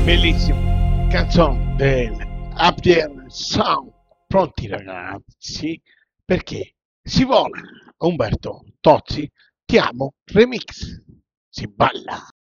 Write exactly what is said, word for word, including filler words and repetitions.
Bellissimo, canzone del Abdiel Sound. Pronti ragazzi? Perché si vola. Umberto Tozzi, ti amo remix. Si balla.